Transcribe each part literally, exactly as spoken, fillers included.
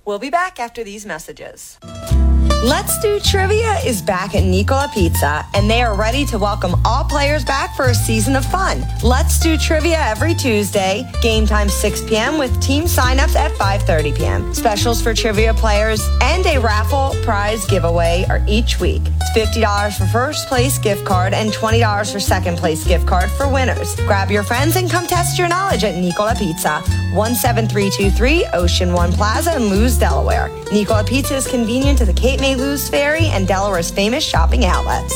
We'll be back after these messages. Let's Do Trivia is back at Nicola Pizza, and they are ready to welcome all players back for a season of fun. Let's Do Trivia every Tuesday, game time six p.m. with team signups at five thirty p.m. Specials for trivia players and a raffle prize giveaway are each week. It's fifty dollars for first place gift card and twenty dollars for second place gift card for winners. Grab your friends and come test your knowledge at Nicola Pizza, one seven three two three Ocean One Plaza in Lewes, Delaware. Nicola Pizza is convenient to the Cape May Lewes Ferry and Delaware's famous shopping outlets.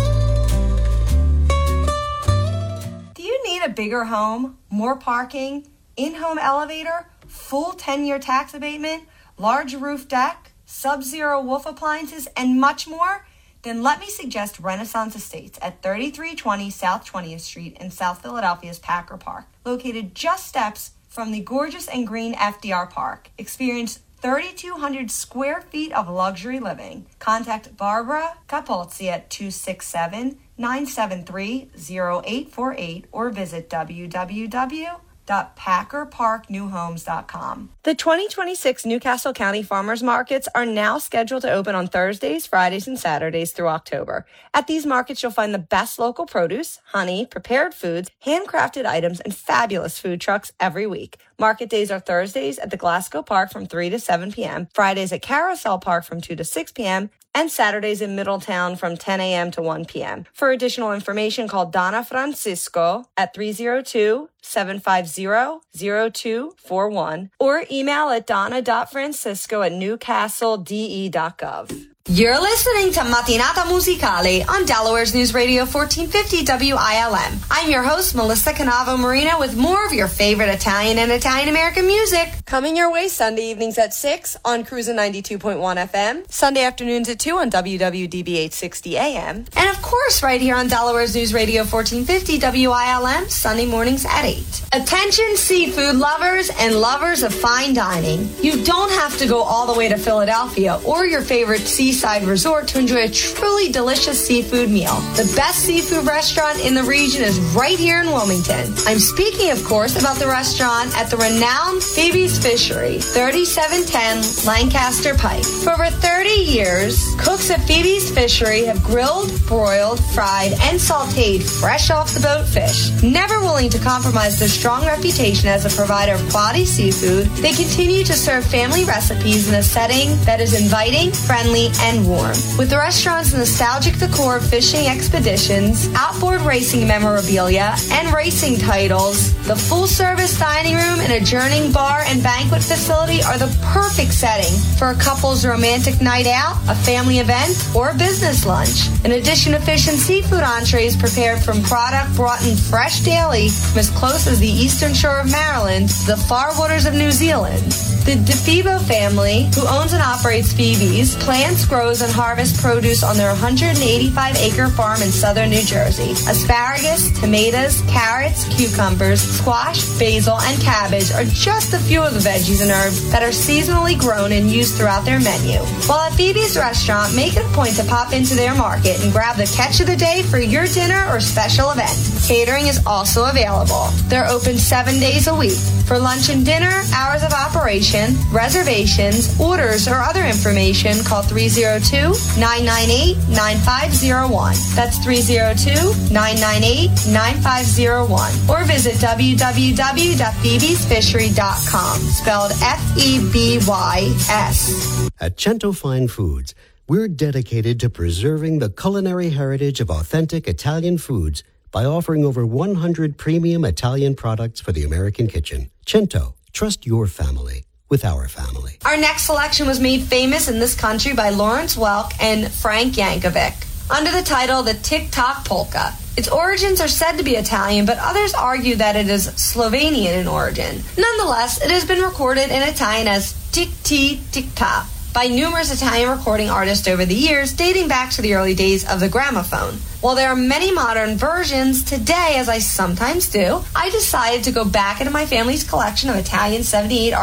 Do you need a bigger home, more parking, in-home elevator, full ten-year tax abatement, large roof deck, sub-zero wolf appliances, and much more? Then let me suggest Renaissance Estates at thirty-three twenty South twentieth Street in South Philadelphia's Packer Park, located just steps from the gorgeous and green F D R Park. Experience thirty-two hundred square feet of luxury living. Contact Barbara Capozzi at two six seven, nine seven three, zero eight four eight or visit w w w dot packer park new homes dot com. The twenty twenty-six Newcastle County Farmers Markets are now scheduled to open on Thursdays, Fridays, and Saturdays through October. At these markets, you'll find the best local produce, honey, prepared foods, handcrafted items, and fabulous food trucks every week. Market days are Thursdays at the Glasgow Park from three to seven p.m., Fridays at Carousel Park from two to six p.m., and Saturdays in Middletown from ten a.m. to one p.m. For additional information, call Donna Francisco at three oh two, seven five zero, zero two four one or email at donna dot francisco at newcastle d e dot gov. You're listening to Mattinata Musicale on Delaware's News Radio fourteen fifty W I L M. I'm your host, Melissa Canavo Marina, with more of your favorite Italian and Italian-American music. Coming your way Sunday evenings at six on Cruisin' ninety-two point one F M, Sunday afternoons at two on W W D B eight sixty A M, and of course right here on Delaware's News Radio fourteen fifty W I L M, Sunday mornings at eight. Attention seafood lovers and lovers of fine dining. You don't have to go all the way to Philadelphia or your favorite seaside resort to enjoy a truly delicious seafood meal. The best seafood restaurant in the region is right here in Wilmington. I'm speaking, of course, about the restaurant at the renowned Phoebe's Fishery, thirty-seven ten Lancaster Pike. For over thirty years, cooks at Phoebe's Fishery have grilled, broiled, fried, and sautéed fresh off the boat fish. Never willing to compromise their strong reputation as a provider of quality seafood, they continue to serve family recipes in a setting that is inviting, friendly, and warm. With the restaurant's nostalgic decor of fishing expeditions, outboard racing memorabilia, and racing titles, the full-service dining room and adjourning bar and banquet facility are the perfect setting for a couple's romantic night out, a family event, or a business lunch. In addition to fish and seafood entrees prepared from product brought in fresh daily from as close as the eastern shore of Maryland to the far waters of New Zealand, the DeFebo family, who owns and operates Phoebe's, plants, grows, and harvests produce on their one hundred eighty-five acre farm in southern New Jersey. Asparagus, tomatoes, carrots, cucumbers, squash, basil, and cabbage are just a few of the veggies and herbs that are seasonally grown and used throughout their menu. While at Phoebe's restaurant, make it a point to pop into their market and grab the catch of the day for your dinner or special event. Catering is also available. They're open seven days a week. For lunch and dinner, hours of operation, reservations, orders, or other information, call three oh two, nine nine eight, nine five oh one. That's three oh two, nine nine eight, nine five oh one. Or visit w w w dot phoebes fishery dot com, spelled F E B Y S. At Cento Fine Foods, we're dedicated to preserving the culinary heritage of authentic Italian foods by offering over one hundred premium Italian products for the American kitchen. Cento, trust your family with our family. Our next selection was made famous in this country by Lawrence Welk and Frank Yankovic under the title The Tick-Tock Polka. Its origins are said to be Italian, but others argue that it is Slovenian in origin. Nonetheless, it has been recorded in Italian as Tick-Ti-Tick-Ta by numerous Italian recording artists over the years, dating back to the early days of the gramophone. While there are many modern versions, today, as I sometimes do, I decided to go back into my family's collection of Italian seventy-eight